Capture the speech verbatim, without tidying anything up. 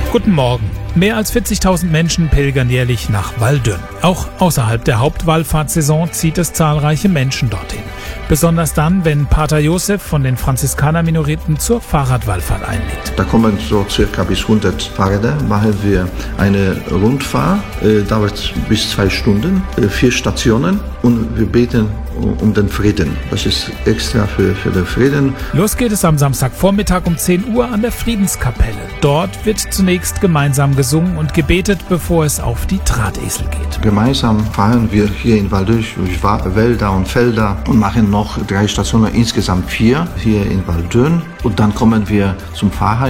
Guten Morgen. Mehr als vierzigtausend Menschen pilgern jährlich nach Val d'Eun. Auch außerhalb der Hauptwallfahrtssaison zieht es zahlreiche Menschen dorthin. Besonders dann, wenn Pater Josef von den Franziskaner-Minoriten zur Fahrradwallfahrt einlädt. Da kommen so circa bis hundert Fahrräder, machen wir eine Rundfahrt, äh, dauert bis zwei Stunden, äh, vier Stationen und wir beten um den Frieden. Das ist extra für, für den Frieden. Los geht es am Samstagvormittag um zehn Uhr an der Friedenskapelle. Dort wird zunächst gemeinsam gesungen und gebetet, bevor es auf die Drahtesel geht. Gemeinsam fahren wir hier in Val d'Eun durch Wälder und Felder und machen noch drei Stationen, insgesamt vier hier in Val d'Eun. Und dann kommen wir zum Pfarrhaus.